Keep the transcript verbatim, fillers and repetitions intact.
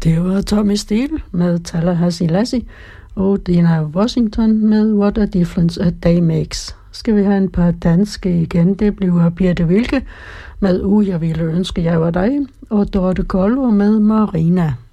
Det var Tommy Steele med Tallahassee Lassie og Dina Washington med What a Difference a Day Makes. Skal vi have en par danske igen? Det bliver Birte Wilke med Uh, jeg ville ønske, jeg var dig, og Dorte Kollo med Marina.